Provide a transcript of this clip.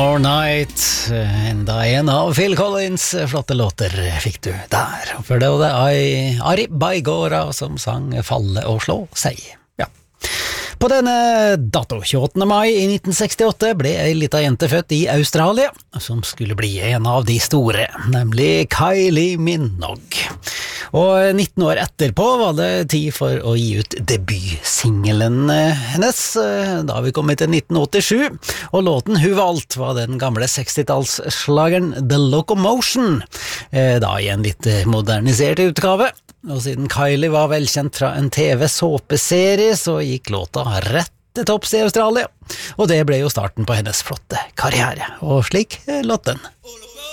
More Night, enda en av Phil Collins flotte låter fikk du der. For det var det Ari Baigora som sang Falle og slå seg. Ja. På denne dato, 28. mai i 1968, ble ei lita jente født i Australia, som skulle bli en av de store, nemlig Kylie Minogue. Og 19 år etterpå var det tid for å gi ut debutsingelen hennes, da vi kom til 1987, og låten hun valgte var den gamle 60-tallsslageren The Locomotion, da i en litt modernisert utgave. Og siden Kylie var velkjent fra en TV-såpeserie, så gikk låta rett til topps i Australia, og det ble jo starten på hennes flotte karriere, og slik låt den.